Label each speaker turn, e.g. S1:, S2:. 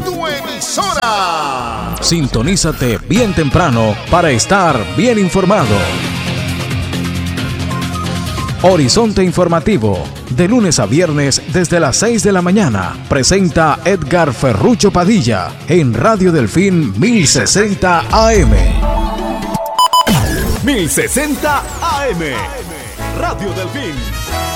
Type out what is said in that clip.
S1: tu emisora.
S2: Sintonízate bien temprano para estar bien informado. Horizonte Informativo, de lunes a viernes desde las 6 de la mañana, presenta Edgar Ferrucho Padilla en Radio Delfín 1060 AM.
S3: 1060 AM, Radio Delfín.